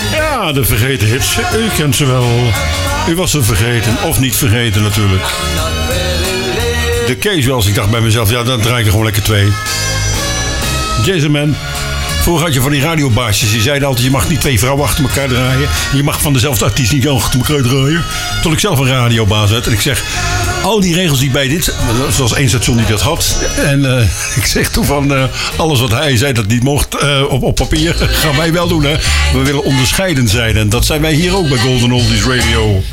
Ja, de vergeten hits. U kent ze wel. U was ze vergeten. Of niet vergeten natuurlijk. De Caswells, ik dacht bij mezelf, ja, dan draai ik er gewoon lekker 2. Jason Man. Vroeger had je van die radiobaasjes. Die zeiden altijd, je mag niet 2 vrouwen achter elkaar draaien. Je mag van dezelfde artiest niet achter elkaar draaien. Tot ik zelf een radiobaas werd. En ik zeg, al die regels die bij dit... Dat was 1 station die dat had. En ik zeg toen van, alles wat hij zei dat niet mocht op papier, gaan wij wel doen. Hè? We willen onderscheidend zijn. En dat zijn wij hier ook bij Golden Oldies Radio.